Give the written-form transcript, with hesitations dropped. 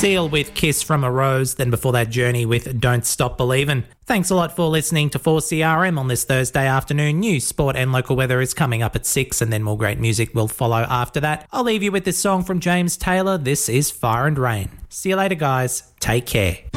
Seal with Kiss from a Rose, then before that Journey with Don't Stop Believin'. Thanks a lot for listening to 4CRM on this Thursday afternoon. News, sport and local weather is coming up at 6 and then more great music will follow after that. I'll leave you with this song from James Taylor. This is Fire and Rain. See you later, guys. Take care.